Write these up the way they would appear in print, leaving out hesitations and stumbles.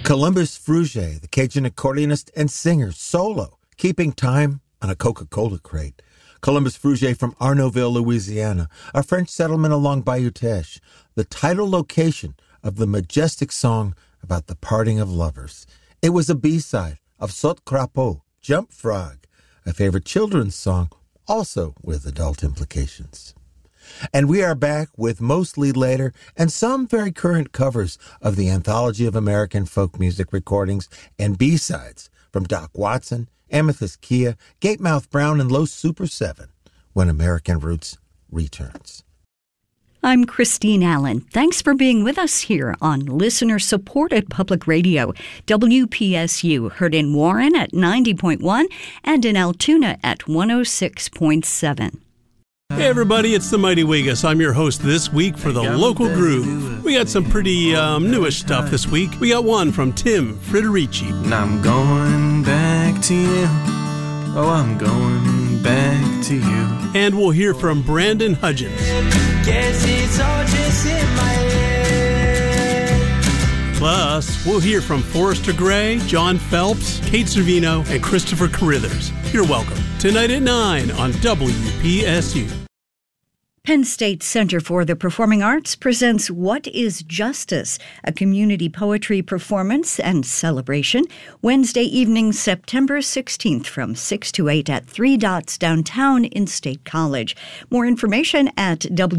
Columbus Frugier, the Cajun accordionist and singer, solo, keeping time on a Coca-Cola crate. Columbus Frugier from Arnaudville, Louisiana, a French settlement along Bayou Teche, the title location of the majestic song about the parting of lovers. It was a B-side of Saute Crapaud, Jump Frog, a favorite children's song, also with adult implications. And we are back with mostly later and some very current covers of the Anthology of American Folk Music recordings and B-sides from Doc Watson, Amethyst Kia, Gatemouth Brown, and Los Super 7 when American Roots returns. I'm Christine Allen. Thanks for being with us here on listener-supported public radio, WPSU, heard in Warren at 90.1 and in Altoona at 106.7. Hey everybody, it's the Mighty Wiggis. I'm your host this week for the Local Groove. We got some pretty newish stuff this week. We got one from Tim Frederici. And I'm going back to you. Oh, I'm going back to you. And we'll hear from Brandon Hudgens. Guess it's all just in my head. Plus, we'll hear from Forrester Gray, John Phelps, Kate Servino, and Christopher Carithers. You're welcome. Tonight at 9 on WPSU. Penn State Center for the Performing Arts presents What is Justice?, a community poetry performance and celebration, Wednesday evening, September 16th from 6 to 8 at 3 Dots downtown in State College. More information at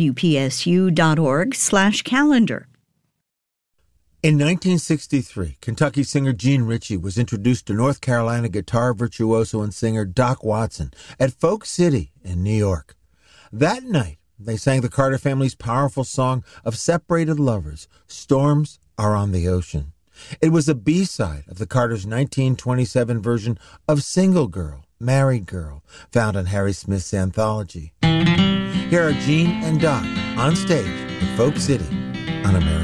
wpsu.org/calendar. In 1963, Kentucky singer Gene Ritchie was introduced to North Carolina guitar virtuoso and singer Doc Watson at Folk City in New York. That night, they sang the Carter family's powerful song of separated lovers, Storms Are on the Ocean. It was a B-side of the Carters' 1927 version of Single Girl, Married Girl, found on Harry Smith's anthology. Here are Gene and Doc on stage in Folk City on American